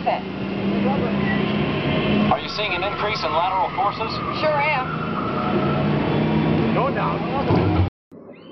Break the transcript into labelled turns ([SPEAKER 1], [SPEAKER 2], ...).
[SPEAKER 1] that?
[SPEAKER 2] Are you seeing an increase in lateral forces?
[SPEAKER 1] Sure am.